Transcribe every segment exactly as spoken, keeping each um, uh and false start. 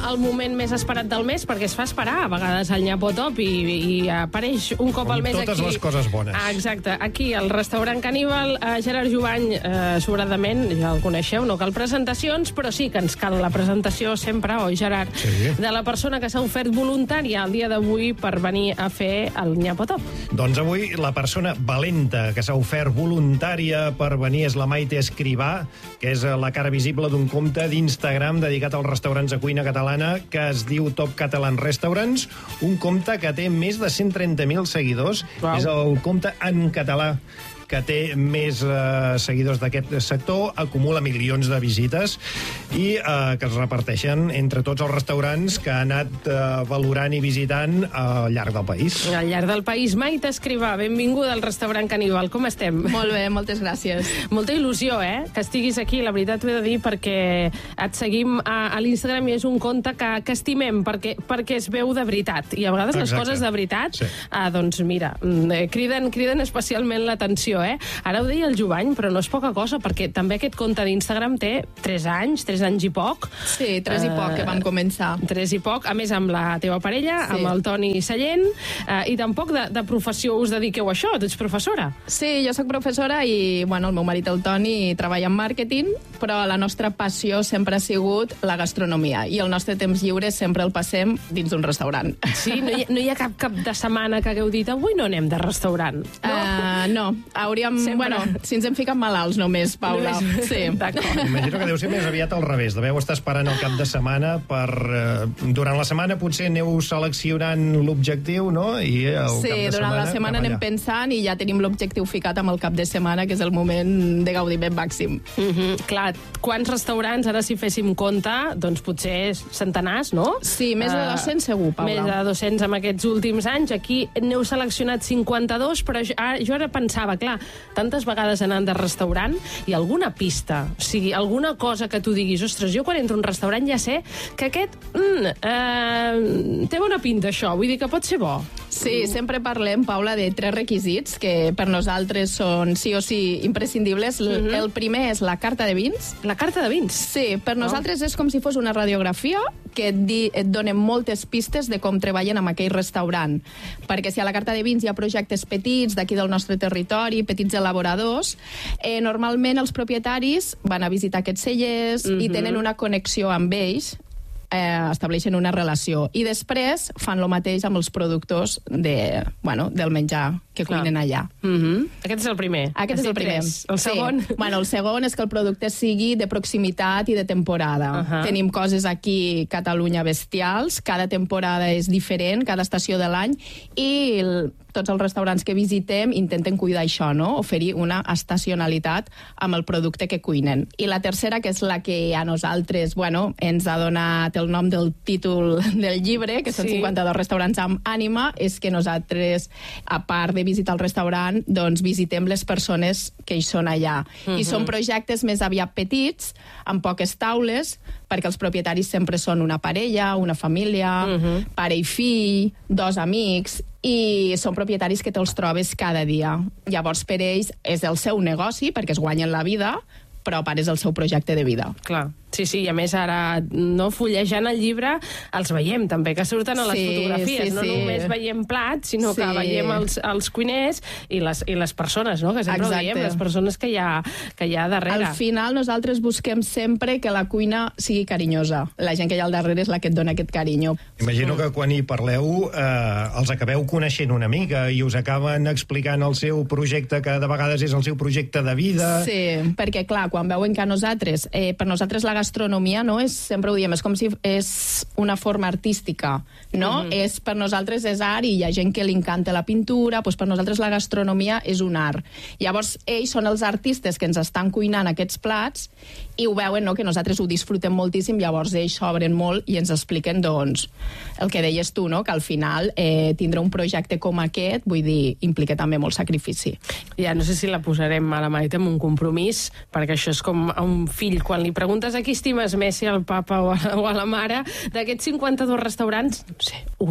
el moment més esperat del mes, perquè es fa esperar a vegades el Nyapo Top i, i apareix un cop Com al mes aquí. totes les coses bones. Ah, exacte. Aquí, al restaurant Caníbal, eh, Gerard Jubany, eh, sobradament, ja el coneixeu, no cal presentacions, però sí que ens cal la presentació sempre, oi, Gerard? Sí. De la persona que s'ha ofert voluntària el dia d'avui per venir a fer el Nyapo Top. Doncs avui la persona valenta que s'ha ofert voluntària per venir és la Maite Escrivà, que és la cara visible d'un compte d'Instagram dedicat als restaurants de cuina catalana que es diu Top Catalan Restaurants, un compte que té més de cent trenta mil seguidors. Wow. És el compte en català que té més eh, seguidors d'aquest sector, acumula milions de visites i eh, que es reparteixen entre tots els restaurants que ha anat eh, valorant i visitant al llarg del país. Al llarg del país. Maite Escrivà, benvinguda al restaurant Caníbal. Com estem? Molt bé, moltes gràcies. Molta il·lusió, eh?, que estiguis aquí. La veritat ho he de dir perquè et seguim a, a l'Instagram i és un compte que, que estimem perquè, perquè es veu de veritat. I a vegades les Exacte. coses de veritat, Sí. ah, doncs mira, criden, criden especialment l'atenció, eh? Ara ho deia el Jubany, però no és poca cosa, perquè també aquest compte d'Instagram té tres anys, tres anys i poc. Sí, tres i poc que vam començar. Tres i poc, a més amb la teva parella, Sí. amb el Toni Sallent, eh, i tampoc de, de professió us dediqueu a això, tu ets professora. Sí, jo sóc professora i, bueno, el meu marit, el Toni, treballa en màrqueting, però la nostra passió sempre ha sigut la gastronomia i el nostre temps lliure sempre el passem dins d'un restaurant. Sí, no hi, ha, no hi ha cap cap de setmana que hagueu dit avui no anem de restaurant. No, uh, no. hauríem... Sempre. Bueno, si ens hem ficat malalts només, Paula. Només. Sí. D'acord. Imagino que deu ser més aviat al revés. Deveu estar esperant el cap de setmana per... Eh, durant la setmana potser aneu seleccionant l'objectiu, no? I el Sí, cap de durant setmana, la setmana cap anem allà. pensant i ja tenim l'objectiu ficat amb el cap de setmana, que és el moment de gaudiment màxim. Mm -hmm. Clar, quants restaurants, ara si féssim compte, doncs potser centenars, no? Sí, més de dos-cents segur, Paula. Més de dos-cents en aquests últims anys. Aquí n'heu seleccionat cinquanta-dos, però jo, ara, jo ara pensava, clar, tantes vegades anant de restaurant, i alguna pista, o sigui, alguna cosa que tu diguis, ostres, jo quan entro a un restaurant ja sé que aquest mm, eh, té bona pinta, això, vull dir que pot ser bo. Sí, sempre parlem, Paula, de tres requisits que per nosaltres són sí o sí imprescindibles. L- Mhm. El primer és la carta de vins. La carta de vins. Sí, per nosaltres és com si fos una radiografia que et, di, et donen moltes pistes de com treballen amb aquell restaurant. Perquè si a la carta de vins hi ha projectes petits d'aquí del nostre territori, petits elaboradors, eh, normalment els propietaris van a visitar aquests cellers mm -hmm. i tenen una connexió amb ells, eh, estableixen una relació. I després fan el mateix amb els productors de, bueno, del menjar que Clar. cuinen allà. Mm -hmm. Aquest és el primer. Aquest Has és el dit primer. tres. El segon? Sí. Bueno, el segon és que el producte sigui de proximitat i de temporada. Uh -huh. Tenim coses aquí a Catalunya bestials, cada temporada és diferent, cada estació de l'any, i el, tots els restaurants que visitem intenten cuidar això, no? Oferir una estacionalitat amb el producte que cuinen. I la tercera, que és la que a nosaltres, bueno, ens ha donat el nom del títol del llibre, que són Sí. cinquanta-dos restaurants amb ànima, és que nosaltres, a part de visitar el restaurant, doncs visitem les persones que hi són allà. Uh -huh. I són projectes més aviat petits, amb poques taules, perquè els propietaris sempre són una parella, una família, uh -huh. pare i fill, dos amics, i són propietaris que te'ls trobes cada dia. Llavors, per ells, és el seu negoci, perquè es guanyen la vida, però a part és el seu projecte de vida. Clar. Sí, sí, i a més ara, no, fullejant el llibre, els veiem també, que surten a les Sí, fotografies. sí, no sí. només veiem plats, sinó que Sí. veiem els, els cuiners i les, i les persones, no? Que sempre ho Exacte. diem, les persones que hi ha, que hi ha darrere. Al final, nosaltres busquem sempre que la cuina sigui carinyosa. La gent que hi ha al darrere és la que et dona aquest carinyo. Imagino que quan hi parleu eh, els acabeu coneixent una mica i us acaben explicant el seu projecte, que de vegades és el seu projecte de vida. Sí, perquè, clar, quan veuen que a nosaltres, eh, per nosaltres la gastronomia, no, és, sempre ho diem, és com si és una forma artística, no? Mm-hmm. És, per nosaltres és art i hi ha gent que li encanta la pintura, doncs per nosaltres la gastronomia és un art. Llavors, ells són els artistes que ens estan cuinant aquests plats i ho veuen, no?, que nosaltres ho disfrutem moltíssim, llavors ells s'obren molt i ens expliquen, doncs, el que deies tu, no?, que al final eh, tindre un projecte com aquest, vull dir, implica també molt sacrifici. Ja no sé si la posarem a la Maite amb un compromís, perquè això és com a un fill, quan li preguntes a qui estimes més, si al papa o a, o a la mare, d'aquests cinquanta-dos restaurants, no sé, un,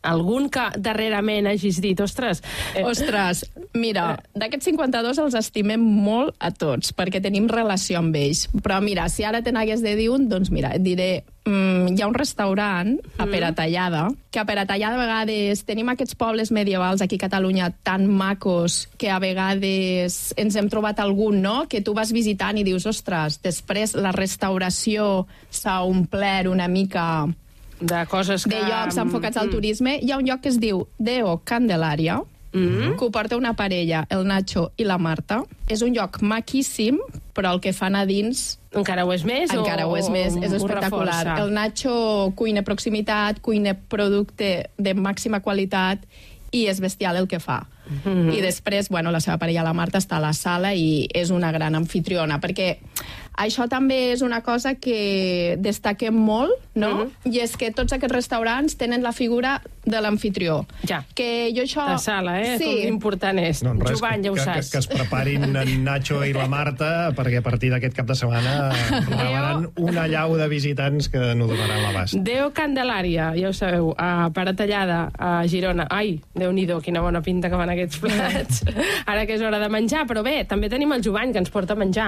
Algun que darrerament hagis dit, ostres... Eh... Ostres, mira, d'aquests cinquanta-dos els estimem molt a tots, perquè tenim relació amb ells. Però mira, si ara te n'hagués de dir un, doncs mira, et diré... Mm, hi ha un restaurant a Peratallada, que a Peratallada a vegades tenim aquests pobles medievals aquí a Catalunya tan macos que a vegades ens hem trobat algun, no?, que tu vas visitant i dius, ostres, després la restauració s'ha omplert una mica de coses que... de llocs enfocats al turisme. Hi ha un lloc que es diu Deo Candelaria, Mm-hmm. que ho porta una parella, el Nacho i la Marta. És un lloc maquíssim, però el que fan a dins... Encara ho és més? Encara o... ho és més, és espectacular. El Nacho cuina proximitat, cuina producte de màxima qualitat i és bestial el que fa. Mm-hmm. I després, bueno, la seva parella, la Marta, està a la sala i és una gran anfitriona, perquè això també és una cosa que destaquem molt, no? Mm-hmm. I és que tots aquests restaurants tenen la figura de l'anfitrió. Ja. Que jo això... De sala, eh? Sí. Com important és. No, res, Jovany, ja ho que, saps. Que, que es preparin en Nacho i la Marta, perquè a partir d'aquest cap de setmana rebran una llau de visitants que no donaran l'abast. Deo Candelària, ja ho sabeu, a Peratallada, a Girona. Ai, Déu-n'hi-do, quina bona pinta que van aquests plats. Ara que és hora de menjar, però bé, també tenim el Jovany, que ens porta a menjar.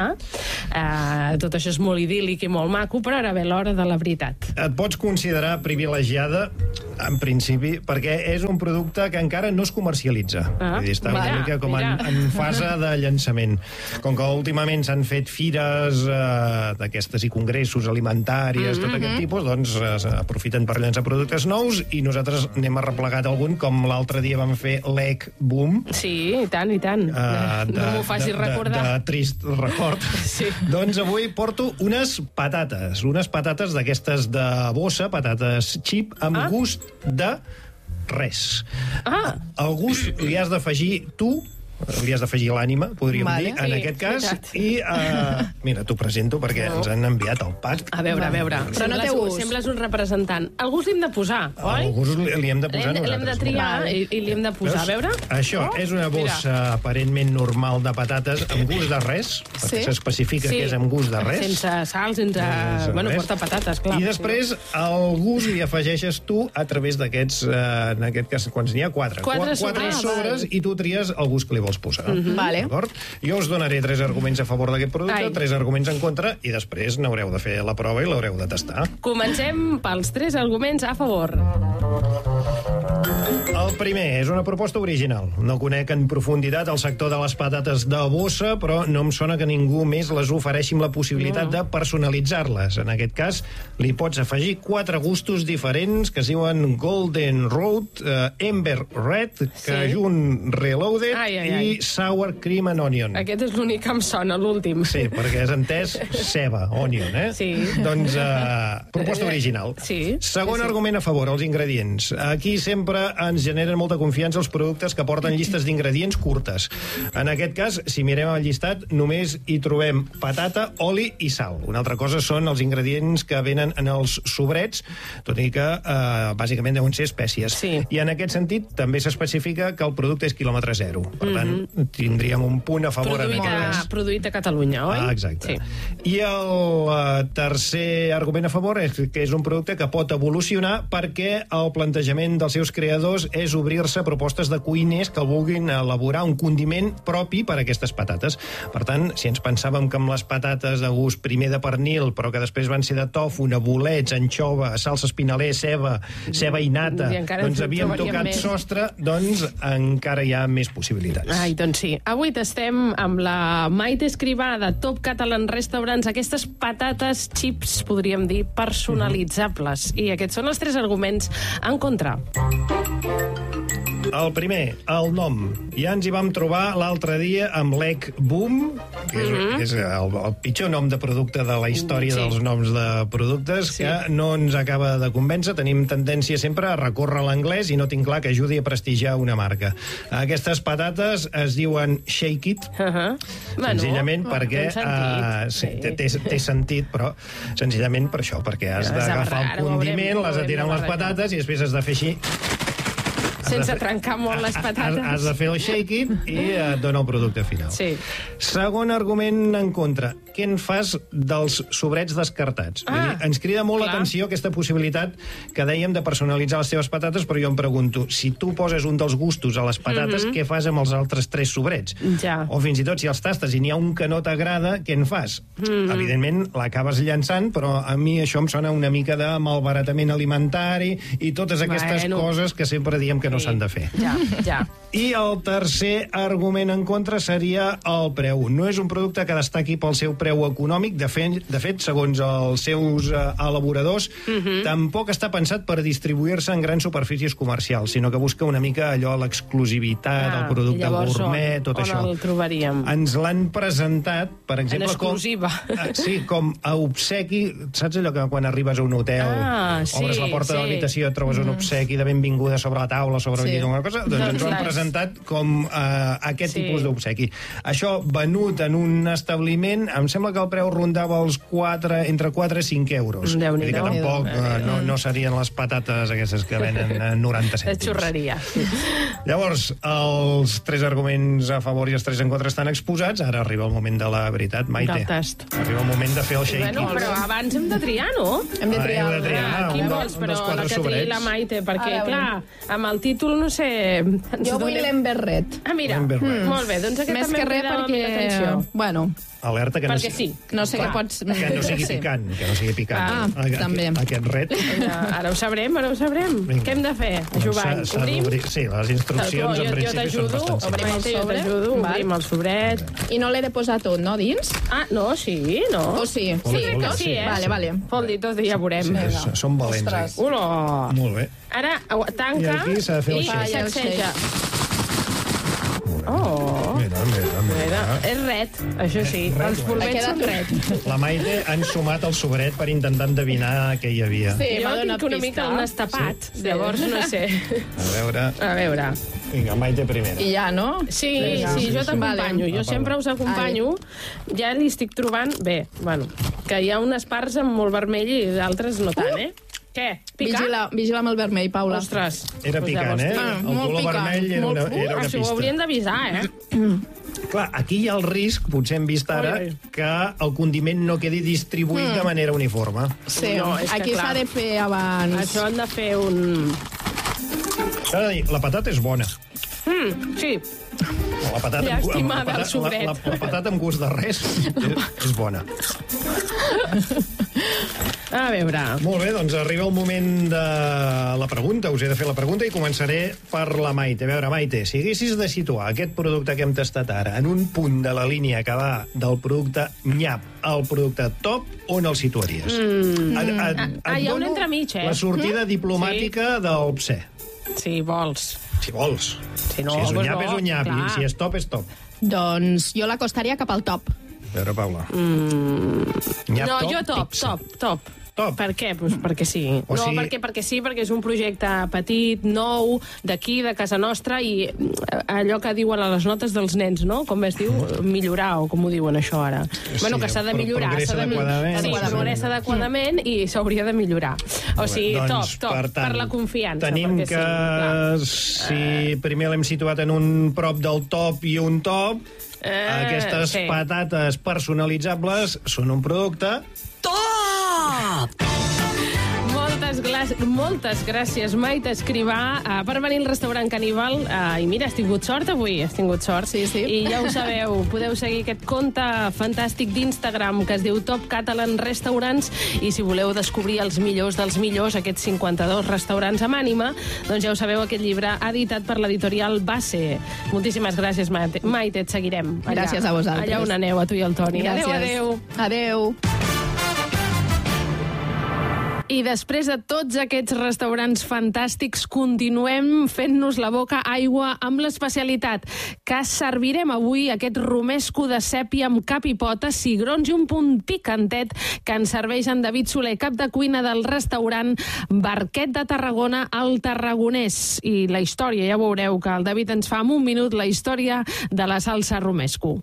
Uh, tot això és molt idíl·lic i molt maco, però ara ve l'hora de la veritat. Et pots considerar privilegiada, en principi, perquè és un producte que encara no es comercialitza. Ah, Vull dir, està mira, una mica com en, en fase de llançament. Com que últimament s'han fet fires eh, d'aquestes i congressos alimentaris, mm-hmm. tot aquest tipus, doncs eh, aprofiten per llançar productes nous i nosaltres n'hem arreplegat algun, com l'altre dia vam fer l'Egg Boom. Sí, i tant, i tant. Uh, de, no m'ho facis de, recordar. De, de trist record. Sí. Doncs avui porto unes patates, unes patates d'aquestes de bossa, patates xip, amb ah. gust de res. Ah. El gust li has d'afegir tu, li has d'afegir l'ànima, podríem vale. dir, en Sí, aquest cas. veritat. I, uh, mira, t'ho presento perquè no. ens han enviat el pack. A veure, a veure. Però no té Sembles- gust. Sembles un representant. El gust l'hem de posar, oi? El gust li, li hem de posar L'hem l'hem de nosaltres. triar Vale. i, i l'hem de posar. A veure? Això Oh, és una bossa mira. aparentment normal de patates amb gust de res, perquè Sí. s'especifica Sí. que és amb gust de res. Sense sal, sense... Sense Bueno, res. porta patates, clar. I després el gust li afegeixes tu a través d'aquests, eh, en aquest cas, quants n'hi ha? Quatre. Quatre Qua- Quatre sobres. sobres i tu tries el gust que li vols posar. Mhm. Vale. D'acord? Jo us donaré tres arguments a favor d'aquest producte, Ai. tres arguments en contra, i després n'haureu de fer la prova i l'haureu de tastar. Comencem pels tres arguments a favor. El primer és una proposta original. No conec en profunditat el sector de les patates de bossa, però no em sona que ningú més les ofereixi amb la possibilitat de personalitzar-les. En aquest cas, li pots afegir quatre gustos diferents que es diuen Golden Road, eh, Ember Red, Cajun Reloaded Ai, ai, ai. i Sour Cream and Onion. Aquest és l'únic que em sona, l'últim. Sí, perquè és entès ceba, onion, eh? Sí. Doncs, eh, proposta original. Sí. Segon Sí, sí. argument a favor, els ingredients. Aquí sempre ens generen molta confiança els productes que porten llistes d'ingredients curtes. En aquest cas, si mirem el llistat, només hi trobem patata, oli i sal. Una altra cosa són els ingredients que venen en els sobrets, tot i que eh, bàsicament deuen ser espècies. Sí. I en aquest sentit també s'especifica que el producte és quilòmetre zero. Per tant, mm-hmm. tindríem un punt a favor en Produït aquest a, cas. produït a Catalunya, oi? Ah, exacte. Sí. I el uh, tercer argument a favor és que és un producte que pot evolucionar perquè el plantejament dels seus creadors és obrir-se a propostes de cuiners que vulguin elaborar un condiment propi per a aquestes patates. Per tant, si ens pensàvem que amb les patates de gust primer de pernil, però que després van ser de tofu, bolets, anxova, salsa espinaler, ceba, ceba i nata, I encara doncs en havíem trobaríem tocat més. sostre, doncs encara hi ha més possibilitats. Ai, doncs sí. Avui tastem amb la Maite Escrivà de Top Catalan Restaurants aquestes patates chips, podríem dir, personalitzables. I aquests són els tres arguments en contra. El primer, el nom. Ja ens hi vam trobar l'altre dia amb l'Egg Boom, que és, mm-hmm. és el, el pitjor nom de producte de la història Sí. dels noms de productes, Sí. que no ens acaba de convèncer. Tenim tendència sempre a recórrer a l'anglès i no tinc clar que ajudi a prestigiar una marca. Aquestes patates es diuen Shake It, Uh -huh. senzillament bueno, perquè... té sentit, Uh, sí, sí. té, té, té sentit, però senzillament per això, perquè has Has de d'agafar barrejar, el ho condiment, haurem- ho les de haurem tirar de amb les barrejar. patates i després has de fer així. Sense trencar molt les patates. Has, has de fer el shake it i et dona el producte final. Sí. Segon argument en contra. què en fas dels sobrets descartats. Ah, Vull dir, ens crida molt clar. l'atenció aquesta possibilitat que dèiem de personalitzar les teves patates, però jo em pregunto, si tu poses un dels gustos a les patates, mm -hmm. què fas amb els altres tres sobrets? Ja. O fins i tot, si els tastes i n'hi ha un que no t'agrada, què en fas? Mm -hmm. Evidentment, l'acabes llançant, però a mi això em sona una mica de malbaratament alimentari i totes aquestes Bueno. coses que sempre diem que no s'han de fer. Ja, ja. I el tercer argument en contra seria el preu. No és un producte que destaqui pel seu preu econòmic. De fet, de fet segons els seus uh, elaboradors, uh-huh. tampoc està pensat per distribuir-se en grans superfícies comercials, sinó que busca una mica allò, l'exclusivitat, Ah, el producte i llavors gourmet, on, tot on això. el trobaríem? Ens l'han presentat, per exemple, exclusiva. Com, uh, sí, com a obsequi. Saps allò que quan arribes a un hotel, Ah, sí, obres la porta sí. de l'habitació, et trobes un obsequi de benvinguda sobre la taula, sobre Sí. el llit o alguna cosa? Doncs, Doncs ens ho han les- presentat com uh, aquest Sí. tipus d'obsequi. Això, venut en un establiment, em sembla que el preu rondava els quatre, entre quatre i cinc euros. Déu-n'hi-do. Vull dir que tampoc uh, no, no serien les patates aquestes que venen a noranta De cèntims. xurreria. Llavors, els tres arguments a favor i els tres en contra estan exposats. Ara arriba el moment de la veritat, Maite. Del tast. Arriba el moment de fer el shaking. Bueno, però abans hem de triar, no? Hem de Ah, triar. heu de triar. Ah, qui un de- vols, un dels però quatre la que triï sobrets. la Maite, perquè, A veure. clar, amb el títol, no sé... ens Jo vull donem- l'emberret. Ah, mira, L'Amber Red. mm. molt bé, doncs aquest Més també que em res crida la meva perquè... atenció. Bueno, Alerta que no, Perquè sí. no sé Clar. què pots... que no sigui Sí. picant, que no sigui picant. Ah, Aquest- també. Aquest ret. Ja, ara ho sabrem, ara ho sabrem. Vinga. Què hem de fer, Doncs Jovany? s'ha- s'ha Obrim? d'obrir. Sí, les instruccions, Jo- en jo principi, són t'ajudo, bastant simples. obrim el Maite, jo sobre. t'ajudo, Val. obrim el sobret. I no l'he de posar tot, no, dins? Ah, no, sí, no. O sí? Sí, crec que sí, eh? Vale, vale. Vol dir tot i ja veurem. Sí, és- són valents. Ostres. eh? Ulo! Molt bé. Ara au- tanca I aquí s'ha de fer el i shake. sacseja. Oh, Mira, mira, mira, mira. és ret, això sí. Ret, Els ret. Ha polvets quedat són ret. La Maite han sumat el sobret per intentar endevinar què hi havia. Sí, Jo m'ha tinc donat una pista. mica el nas tapat, Sí. llavors no sé. A veure... A veure. Vinga, Maite primera. I ja, no? Sí, Vinga. sí, jo t'acompanyo. Vale. Jo Ah, sempre us acompanyo. Ja li estic trobant... Bé, bueno, que hi ha unes parts amb molt vermell i d'altres no tant, eh? Què? Picar? Vigila, vigila amb el vermell, Paula. Ostres. Era Doncs picant, llavors eh? tinc- Ah, El molt color picant, vermell era molt una, fu- era una Això ho haurien pista. d'avisar, eh? Clar, aquí hi ha el risc, potser hem vist ara, Oi, oi. que el condiment no quedi distribuït de manera uniforme. Sí, No, és que aquí clar. s'ha de fer abans. Això han de fer un... S'ha de dir, la patata és bona. Mm, sí, La patata, amb, amb, Llàstima la, del patata, sobret. la, la, la patata amb gust de res és, és bona. a veure... Molt bé, doncs arriba el moment de la pregunta. Us he de fer la pregunta i començaré per la Maite. A veure, Maite, si haguessis de situar aquest producte que hem tastat ara en un punt de la línia que va del producte nyap al producte top, on el situaries? Mm. Et, et, et Ah, hi ha un dono entremig, eh? La sortida diplomàtica del pse. Si vols. Si vols. Si no, si és un doncs nyap, no, és un nyap. clar. I si és top, és top. Doncs jo l'acostaria cap al top. A veure, Paula. Mm. Nyap, No, top, jo top, pizza. top, top. Top. Per què? Pues perquè sí. O no, sigui- perquè, perquè sí, perquè és un projecte petit, nou, d'aquí, de casa nostra, i eh, allò que diuen a les notes dels nens, no? Com es diu? Millorar, o com ho diuen això ara? Sí, bueno, que s'ha de pro- millorar. progressa s'ha de mi- adequadament. Sí, Adequadament. progressa adequadament i s'hauria de millorar. O sigui, Doncs, top, top, per, tant, per la confiança. Tenim perquè que sí, si primer l'hem situat en un prop del top i un top, Eh, aquestes sí. patates personalitzables són un producte... Moltes, glas- moltes gràcies, Maite Escrivà, uh, per venir al restaurant Caníbal. Uh, I mira, has tingut sort avui, has tingut sort. Sí, sí. I ja ho sabeu, podeu seguir aquest compte fantàstic d'Instagram que es diu Top Catalan Restaurants, i si voleu descobrir els millors dels millors, aquests cinquanta-dos restaurants amb ànima, doncs ja ho sabeu, aquest llibre editat per l'editorial Base. Moltíssimes gràcies, Maite. Maite, et seguirem. Allà, Gràcies a vosaltres. Allà on aneu, a tu i el Toni. Gràcies. Adéu, adéu. Adéu. I després de tots aquests restaurants fantàstics, continuem fent-nos la boca aigua amb l'especialitat que servirem avui, aquest romesco de sèpia amb cap i potes, cigrons i un punt picantet que ens serveix en David Soler, cap de cuina del restaurant Barquet de Tarragona, al Tarragonès. I la història, ja veureu que el David ens fa en un minut la història de la salsa romesco.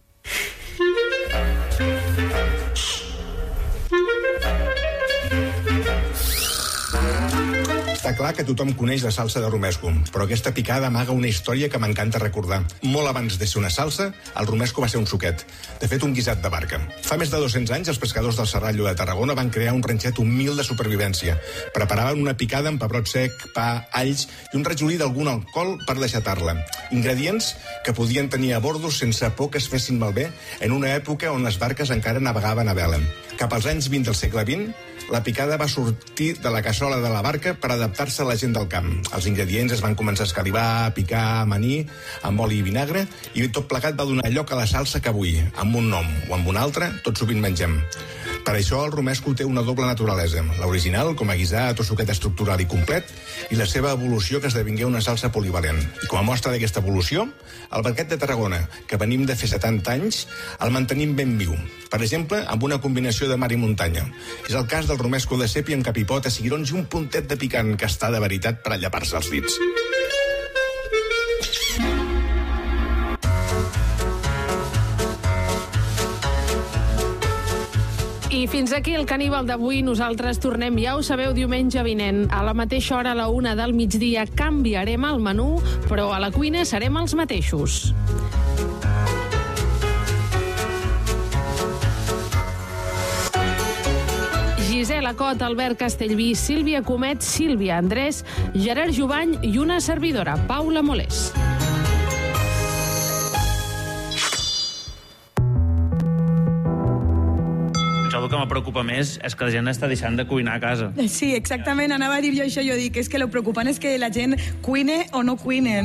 Està clar que tothom coneix la salsa de romesco, però aquesta picada amaga una història que m'encanta recordar. Molt abans de ser una salsa, el romesco va ser un suquet. De fet, un guisat de barca. Fa més de dos-cents anys, els pescadors del Serrallo de Tarragona van crear un ranxet humil de supervivència. Preparaven una picada amb pebrot sec, pa, alls i un rajolí d'algun alcohol per deixatar-la. Ingredients que podien tenir a bordo sense por que es fessin malbé en una època on les barques encara navegaven a vela. Cap als anys vint del segle vint, la picada va sortir de la cassola de la barca per adaptar-se a la gent del camp. Els ingredients es van començar a escalivar, a picar, a amanir, amb oli i vinagre, i tot plegat va donar lloc a la salsa que avui, amb un nom o amb un altre, tot sovint mengem. Per això el romesco té una doble naturalesa. L'original, com a guisat o suquet estructural i complet, i la seva evolució que esdevingué una salsa polivalent. I com a mostra d'aquesta evolució, el Barquet de Tarragona, que venim de fer setanta anys, el mantenim ben viu. Per exemple, amb una combinació de mar i muntanya. És el cas del romesco de sèpia amb capipota, cigrons i un puntet de picant que està de veritat per allapar-se els dits. I fins aquí el Caníbal d'avui. Nosaltres tornem, ja ho sabeu, diumenge vinent. A la mateixa hora, a la una del migdia, canviarem el menú, però a la cuina serem els mateixos. Gisela Cot, Albert Castellví, Sílvia Comet, Sílvia Andrés, Gerard Jubany i una servidora, Paula Molés. El que me preocupa més és que la gent està deixant de cuinar a casa. Sí, exactament, anava a dir jo això, jo dic, és que el preocupant és que la gent cuine o no cuine.